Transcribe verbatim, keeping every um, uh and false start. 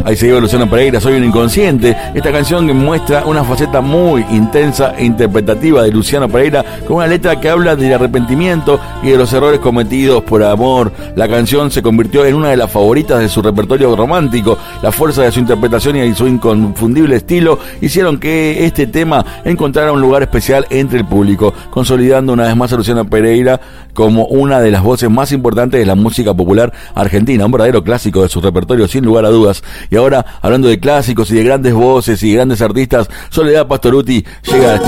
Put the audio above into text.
Ahí se iba Luciano Pereira, Soy un inconsciente. Esta canción que muestra una faceta muy intensa e interpretativa de Luciano Pereira, con una letra que habla del arrepentimiento y de los errores cometidos por amor. La canción se convirtió en una de las favoritas de su repertorio romántico. La fuerza de su interpretación y su inconfundible estilo hicieron que este tema encontrara un lugar especial entre el público, consolidando una vez más a Luciano Pereira como una de las voces más importantes de la música popular argentina, un verdadero clásico de su repertorio sin lugar a dudas. Y ahora, hablando de clásicos y de grandes voces y grandes artistas, Soledad Pastorutti llega a este